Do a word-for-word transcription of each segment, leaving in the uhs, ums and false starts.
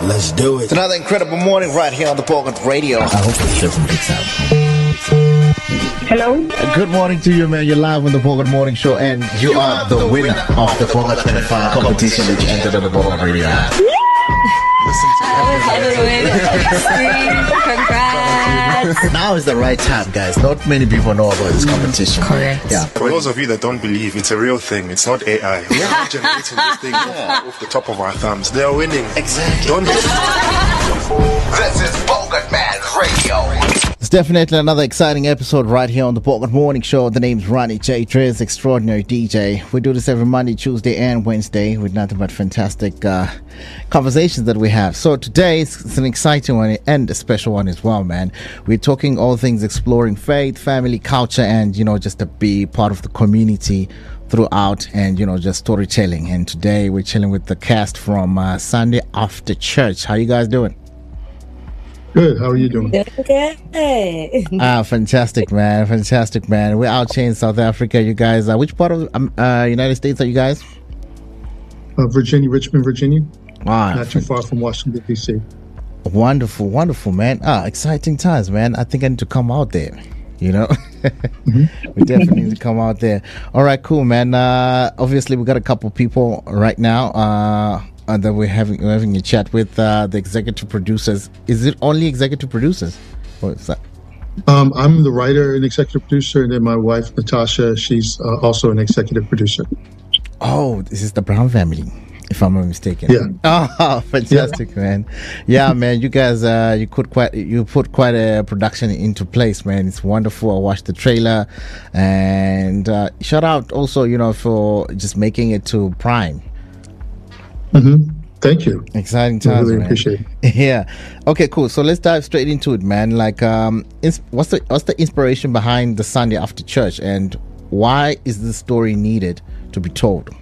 Let's do it. It's another incredible morning right here on the Pocket Radio. I hope this doesn't mix up. Hello. Good morning to you, man. You're live on the Pocket Morning Show, and you, you are, are the, the winner, winner of the Pocket twenty-five competition that you entered on the Pocket Radio. Listen to Congrats. Now is the right time, guys. Not many people know about this competition. Correct. Yeah. For those of you that don't believe, it's a real thing. It's not A I. We are generating this thing yeah. off the top of our thumbs. They are winning. Exactly. Don't This is Pocket Man Radio. It's definitely another exciting episode right here on the Pocket Morning Show. The name's Ronnie J. Trez, extraordinary D J. We do this every Monday, Tuesday, and Wednesday with nothing but fantastic uh, conversations that we have. So today it's an exciting one and a special one as well, man. We're talking all things exploring faith, family, culture, and, you know, just to be part of the community throughout, and, you know, just storytelling. And today we're chilling with the cast from uh, Sunday After Church. How you guys doing? Good. How are you doing? Good. Ah, fantastic, man. Fantastic, man. We're out here in South Africa. You guys, uh, which part of um, uh, United States are you guys? Uh, Virginia, Richmond, Virginia. Ah, Not too far from Washington, D C. Wonderful, wonderful, man. Ah, exciting times, man. I think I need to come out there. You know, mm-hmm. we definitely need to come out there. All right, cool, man. Uh, obviously, we got a couple people right now. Uh, Uh, that we're having we're having a chat with uh, the executive producers. Is it only executive producers? What is that? Um, I'm the writer and executive producer, and then my wife Natasha, she's uh, also an executive producer. Oh, this is the Brown family, if I'm not mistaken. Yeah. Oh, fantastic, yeah. man. Yeah, man. You guys, uh, you could quite you put quite a production into place, man. It's wonderful. I watched the trailer, and uh, shout out also, you know, for just making it to Prime. Mm-hmm. Thank you. Exciting times, I really man. appreciate it. Yeah. Okay, cool. So let's dive straight into it, man. Like, um, ins- what's the what's the inspiration behind the Sunday After Church, and why is this story needed to be told?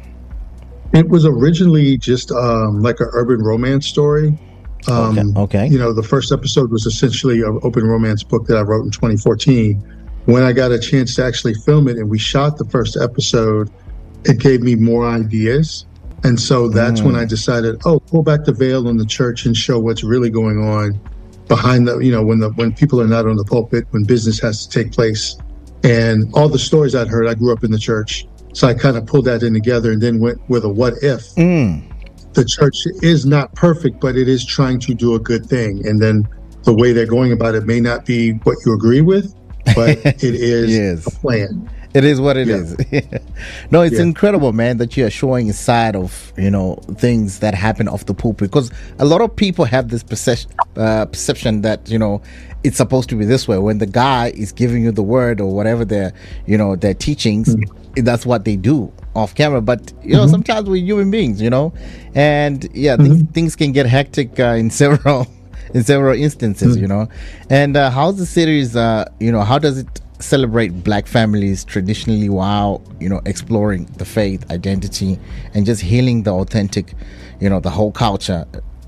It was originally just um, like an urban romance story. Um, okay. okay. You know, the first episode was essentially an open romance book that I wrote in twenty fourteen. When I got a chance to actually film it and we shot the first episode, it gave me more ideas. And so that's mm. when I decided, oh, pull back the veil on the church and show what's really going on behind the, you know, when the when people are not on the pulpit, when business has to take place. And all the stories I'd heard, I grew up in the church. So I kind of pulled that in together and then went with a what if. Mm. The church is not perfect, but it is trying to do a good thing. And then the way they're going about it may not be what you agree with, but it is yes. a plan. It is what it yeah. is. No, it's yeah. incredible, man, that you are showing a side of, you know, things that happen off the pulpit, because a lot of people have this perception, uh, perception that, you know, it's supposed to be this way. When the guy is giving you the word or whatever their, you know, their teachings, mm-hmm. that's what they do off camera. But, you know, mm-hmm. sometimes we're human beings, you know, and yeah, mm-hmm. things, things can get hectic uh, in several in several instances, mm-hmm. you know. And uh, how's the series, uh, you know, how does it celebrate black families traditionally while, you know, exploring the faith, identity, and just healing the authentic, you know, the whole culture?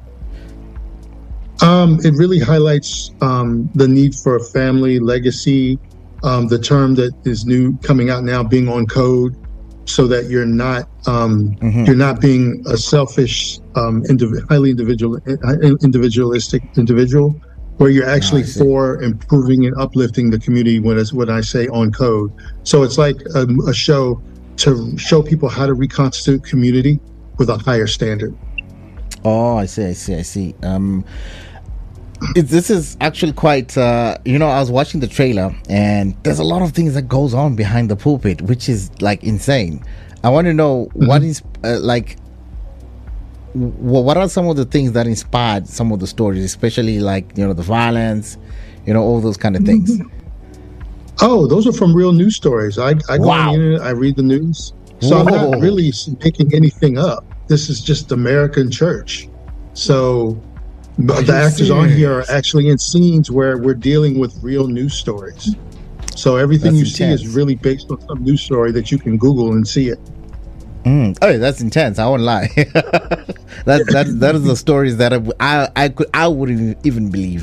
Um, it really highlights um, the need for a family legacy, um, the term that is new coming out now, being on code, so that you're not um, mm-hmm. you're not being a selfish, um, indiv- highly individual, individualistic individual, where you're actually oh, for improving and uplifting the community when it's when I say on code. So it's like a, a show to show people how to reconstitute community with a higher standard. Oh, I see, I see, I see. Um, it, this is actually quite, uh, you know, I was watching the trailer and there's a lot of things that goes on behind the pulpit, which is like insane. I want to know mm-hmm. what is uh, like, well, what are some of the things that inspired some of the stories, especially like, you know, the violence, you know, all those kind of things? Oh, those are from real news stories. I, I go wow. on the internet, I read the news. So Whoa. I'm not really making anything up. This is just American church. So are the actors serious? on here are actually in scenes where we're dealing with real news stories. So everything that's you intense. see is really based on some news story that you can Google and see it. Mm. Oh, that's intense. I won't lie. that that that is the stories that I I could I wouldn't even believe,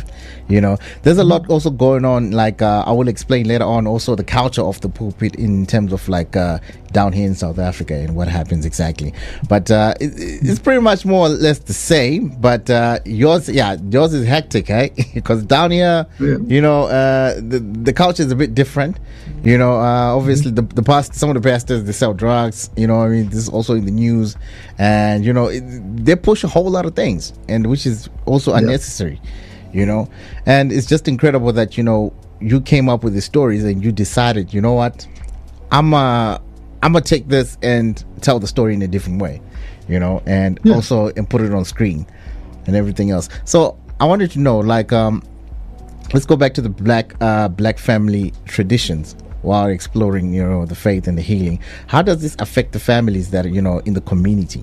You know, there's a lot also going on. Like uh, I will explain later on. Also, the culture of the pulpit in terms of like uh, down here in South Africa and what happens exactly. But uh, it, it's pretty much more or less the same. But uh, yours, yeah, yours is hectic, eh? Because down here, yeah. you know, uh, the the culture is a bit different. You know, uh, obviously the the past some of the pastors, they sell drugs. You know, I mean, this is also in the news, and you know, it, they push a whole lot of things, and which is also yeah. unnecessary. You know, and it's just incredible that, you know, you came up with the stories and you decided, you know what, I'm uh I'm gonna take this and tell the story in a different way, you know, and yeah. also and put it on screen and everything else. So I wanted to know, like, um let's go back to the black uh black family traditions while exploring, you know, the faith and the healing. How does this affect the families that are, you know, in the community?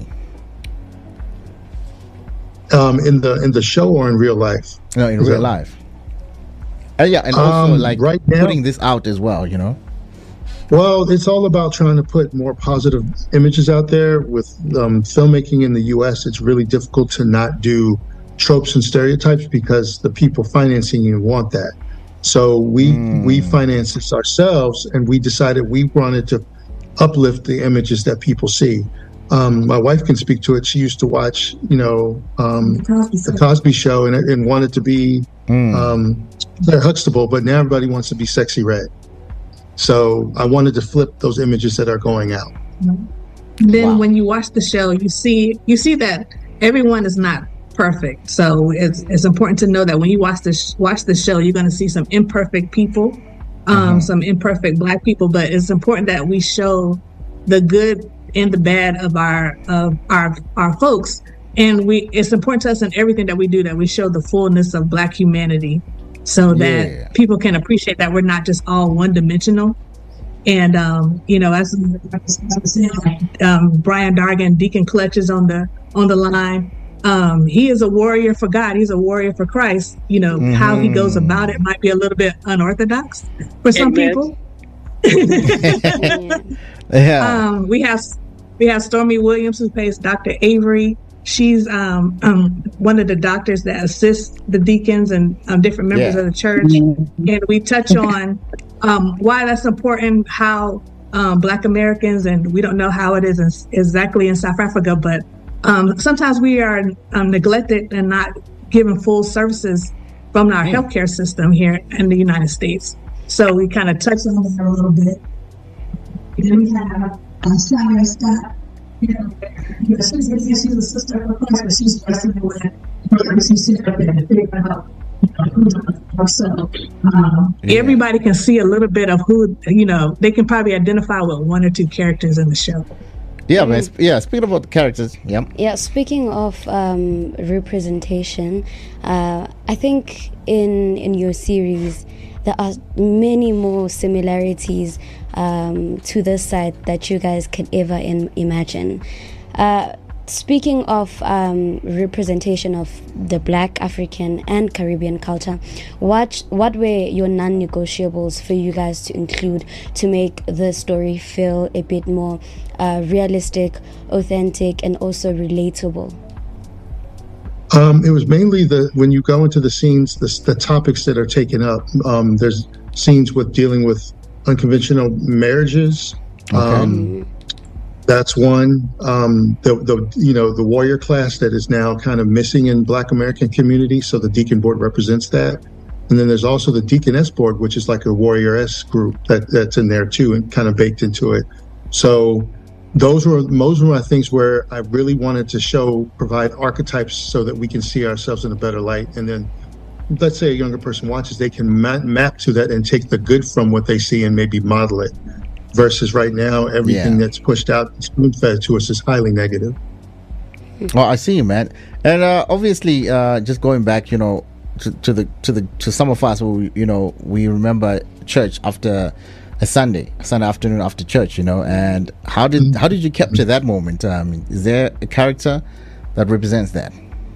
Um, in the in the show or in real life? No, in Is real that, life. Uh, yeah, and also um, like right now, putting this out as well, you know. Well, it's all about trying to put more positive images out there. With um, filmmaking in the U S, it's really difficult to not do tropes and stereotypes because the people financing you want that. So we mm. we finance this ourselves, and we decided we wanted to uplift the images that people see. Um, my wife can speak to it. She used to watch, you know, um, the, Cosby the Cosby Show and, and wanted to be mm. um, Claire Huxtable, but now everybody wants to be Sexy Red. So I wanted to flip those images that are going out. Then wow. when you watch the show, you see you see that everyone is not perfect. So it's it's important to know that when you watch the watch the show, you're going to see some imperfect people, um, mm-hmm. some imperfect Black people. But it's important that we show the good and the bad of our of our our folks, and we it's important to us in everything that we do that we show the fullness of Black humanity, so that yeah. people can appreciate that we're not just all one dimensional. And um, you know, as I was saying, um, Brian Dargan, Deacon Clutch is on the on the line. Um, he is a warrior for God. He's a warrior for Christ. You know, mm-hmm. how he goes about it might be a little bit unorthodox for some Amen. people. yeah. Um, we have we have Stormy Williams, who plays Doctor Avery. She's um, um, one of the doctors that assists the deacons and um, different members yeah. of the church. And we touch on um, why that's important, how um, Black Americans, and we don't know how it is in, exactly in South Africa, but um, sometimes we are um, neglected and not given full services from our healthcare system here in the United States. So we kind of touch on that a little bit. And then we have uh, Sarah Scott. You know, you know, she's, she's a sister of Christ, but she's wrestling with she's sitting up there and figuring out, you know, so um, yeah. everybody can see a little bit of who, you know, they can probably identify with one or two characters in the show. Yeah, mm. man. Yeah, speaking about the characters, yeah. Yeah, speaking of um, representation, uh, I think in in your series there are many more similarities um, to this side that you guys could ever in, imagine. Uh, speaking of um, representation of the Black, African, and Caribbean culture, what what were your non-negotiables for you guys to include to make the story feel a bit more uh, realistic, authentic, and also relatable? Um, it was mainly the when you go into the scenes, the, the topics that are taken up. Um, there's scenes with dealing with unconventional marriages. Okay. Um, that's one. Um, the the you know the warrior class that is now kind of missing in Black American community. So the Deacon Board represents that. And then there's also the Deaconess Board, which is like a warrioress group that, that's in there too and kind of baked into it. So those were those were my things where I really wanted to show, provide archetypes so that we can see ourselves in a better light. And then let's say a younger person watches, they can ma- map to that and take the good from what they see and maybe model it. Versus right now, everything yeah. that's pushed out, spoon-fed to us is highly negative. Well, I see you, man. And uh, obviously, uh, just going back, you know, to, to the to the to some of us, who, you know, we remember church after a Sunday, a Sunday afternoon after church, you know. And how did how did you capture that moment? Um, is there a character that represents that?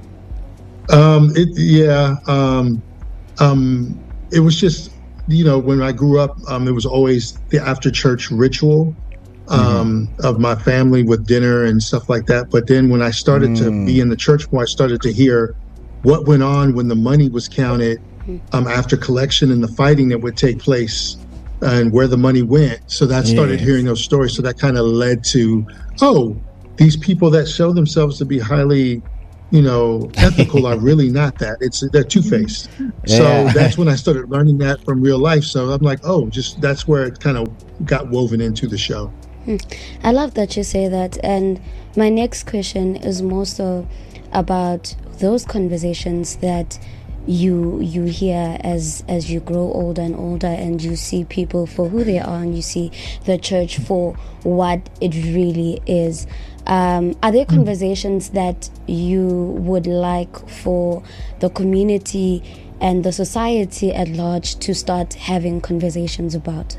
Um, it yeah. Um, um, it was just, you know, when I grew up, um, it was always the after church ritual um, mm-hmm. of my family with dinner and stuff like that. But then when I started mm. to be in the church more, I started to hear what went on when the money was counted um, after collection and the fighting that would take place and where the money went. So that started Yes. hearing those stories. So that kind of led to, oh, these people that show themselves to be highly, you know, ethical are really not that. It's they're two-faced. So Yeah. that's when I started learning that from real life. So I'm like, oh, just that's where it kind of got woven into the show. I love that you say that. And my next question is more so about those conversations that you you hear as as you grow older and older, and you see people for who they are, and you see the church for what it really is. Um, are there conversations that you would like for the community and the society at large to start having conversations about?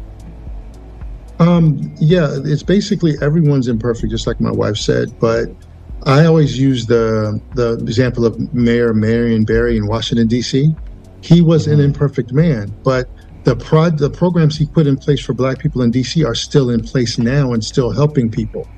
Um, yeah, it's basically everyone's imperfect, just like my wife said. But I always use the the example of Mayor Marion Barry in Washington, D C. He was an imperfect man, but the prod, the programs he put in place for Black people in D C are still in place now and still helping people.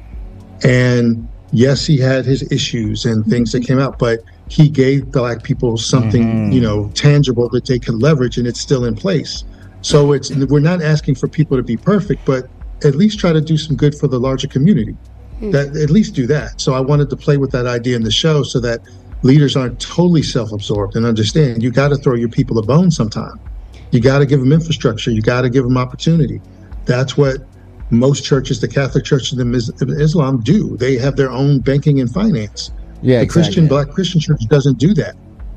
And yes, he had his issues and things that came out, but he gave Black people something, Mhm. you know, tangible that they can leverage, and it's still in place. So it's we're not asking for people to be perfect, but at least try to do some good for the larger community. That at least do that. So I wanted to play with that idea in the show so that leaders aren't totally self-absorbed and understand you got to throw your people a bone sometime. You got to give them infrastructure. You got to give them opportunity. That's what most churches, the Catholic churches and Islam, do. They have their own banking and finance. Yeah, The exactly. Christian, Black Christian church doesn't do that.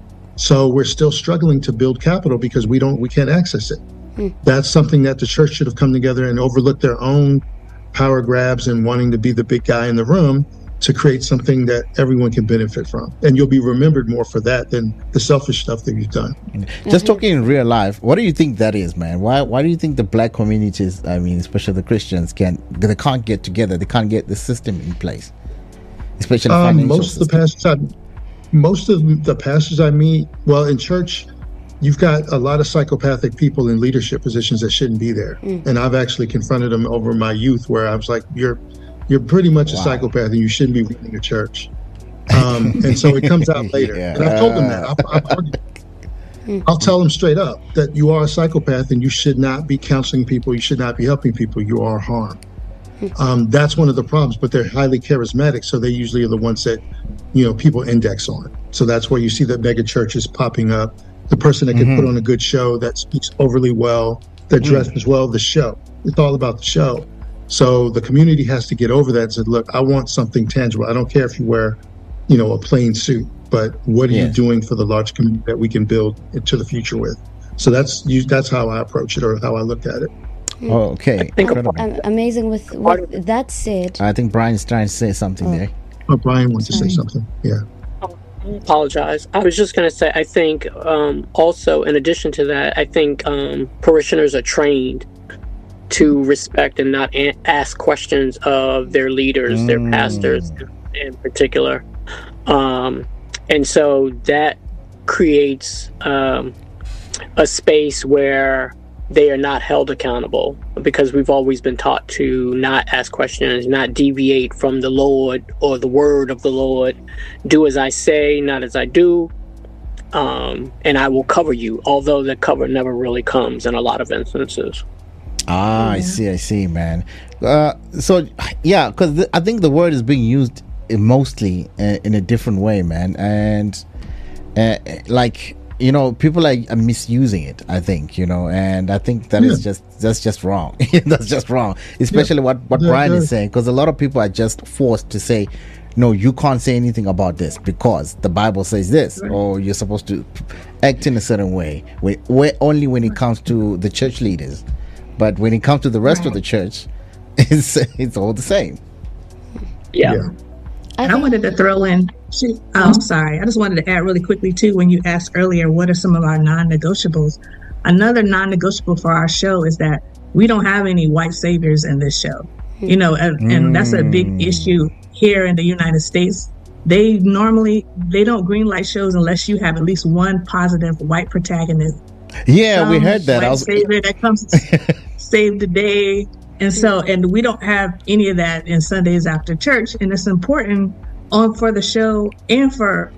So we're still struggling to build capital because we don't, we can't access it. That's something that the church should have come together and overlooked their own power grabs and wanting to be the big guy in the room to create something that everyone can benefit from. And you'll be remembered more for that than the selfish stuff that you've done. Just talking in real life, what do you think that is, man? Why why do you think the Black communities, I mean, especially the Christians, can they can't get together? They can't get the system in place, especially Um, financial most of the system. pastors, I, most of the pastors I meet, well, in church, you've got a lot of psychopathic people in leadership positions that shouldn't be there. And I've actually confronted them over my youth, where I was like, "You're, you're pretty much a Wow. psychopath, and you shouldn't be leading a church." Um, and so it comes out later. Yeah. And I've told them that. I've, I've argued. I'll tell them straight up that you are a psychopath, and you should not be counseling people. You should not be helping people. You are harm. Um, that's one of the problems, but they're highly charismatic, so they usually are the ones that, you know, people index on. So that's where you see the mega churches popping up. The person that can put on a good show, that speaks overly well, that dresses well, the show. It's all about the show. So the community has to get over that and say, look, I want something tangible. I don't care if you wear, you know, a plain suit, but what are you Yes. doing for the large community that we can build into the future with? So that's you, that's how I approach it, or how I look at it. Oh, okay. think- Incredible. Um, amazing. With, with that said, I think Brian's trying to say something there. Oh, Brian wants to say something. Yeah. I apologize. I was just going to say, I think um, also, in addition to that, I think um, parishioners are trained to respect and not a- ask questions of their leaders, their pastors in particular. Um, and so that creates um, a space where they are not held accountable, because we've always been taught to not ask questions, not deviate from the Lord or the word of the Lord. Do as I say, not as I do. Um, and I will cover you, although the cover never really comes in a lot of instances. Ah, I see, I see, man. Uh, so, yeah, because th- I think the word is being used mostly uh, in a different way, man. And, uh, like, you know, people are, are misusing it, I think, you know, and I think that is Yeah. just, that's just wrong. That's just wrong. Especially what, what Yeah, Brian yeah. is saying, because a lot of people are just forced to say, no, you can't say anything about this because the Bible says this, or you're supposed to act in a certain way, where, where only when it comes to the church leaders. But when it comes to the rest of the church, it's it's all the same. Yeah. Yeah. I I think, wanted to throw in, oh, I'm sorry. I just wanted to add really quickly, too, when you asked earlier, what are some of our non-negotiables? Another non-negotiable for our show is that we don't have any white saviors in this show. You know, and, and that's a big issue here in the United States. They normally, they don't greenlight shows unless you have at least one positive white protagonist. Yeah, we Some heard that. white I was, savior that comes to save the day. And so, and we don't have any of that in Sundays after church. And it's important on for the show and for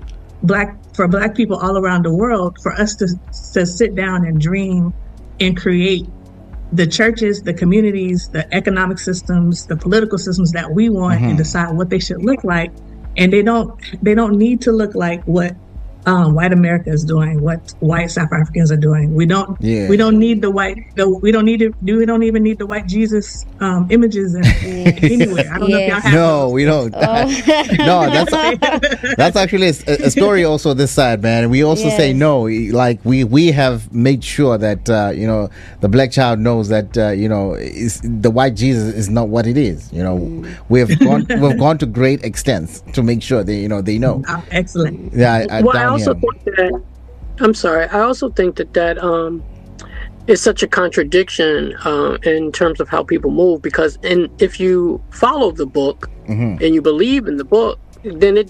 black for black people all around the world, for us to to sit down and dream and create the churches, the communities, the economic systems, the political systems that we want, mm-hmm. and decide what they should look like. And they don't they don't need to look like what um, white America is doing, what white South Africans are doing. We don't yeah. we don't need the white the, we don't need it we don't even need the white Jesus um, images in, anywhere. I don't yes. know if y'all have No, those. we don't. Oh. No, that's that's actually a, a story also this side, man. We also Yes. say no. Like we we have made sure that uh, you know the black child knows that uh, you know is, the white Jesus is not what it is. You know, Mm. we've gone we've gone to great extents to make sure they you know they know. Oh, excellent. Yeah, I, I, Well, I down also here. think that I'm sorry. I also think that that um, is such a contradiction uh, in terms of how people move. Because, in if you follow the book Mhm. and you believe in the book, then it